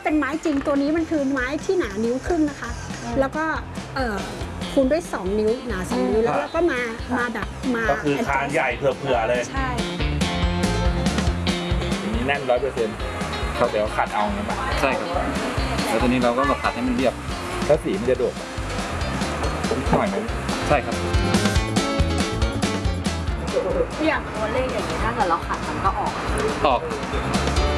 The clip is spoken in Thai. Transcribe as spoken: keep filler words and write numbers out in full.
เป็นไม้จริงตัวนี้มันคือไม้ที่หนานิ้วครึ่งนะคะแล้วก็เอ่อคูณด้วยสองนิ้วหนาสองนิ้วแล้วเราก็มามาแบบมาก็คือคานใหญ่เผื่อๆเลยใช่อย่างนี้แน่นร้อยเปอร์เซ็นต์เขาเดี๋ยวขัดเอาเนี่ยป่ะใช่ครับแล้วตัวนี้เราก็มาขัดให้มันเรียบแล้วสีมันจะโดดหน่อยไหมใช่ครับอย่างตัวเลขอย่างนี้ถ้าเกิดเราขัดมันก็ออกออก